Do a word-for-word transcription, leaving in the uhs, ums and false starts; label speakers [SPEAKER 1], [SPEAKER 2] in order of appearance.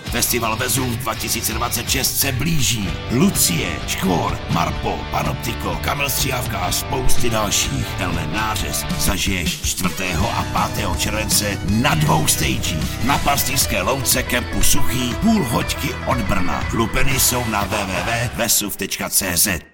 [SPEAKER 1] Festival Vezuv dva tisíce dvacet šest se blíží. Lucie, Škvor, Marpo, Panoptiko, Kamil Stříhavka a spousty dalších. Tenhle nářez zažiješ čtvrtého a pátého července na dvou stagích. Na Pastýřské louce kempu Suchý, půl hoďky od Brna. Lupeny jsou na w w w tečka vesuv tečka cé zet.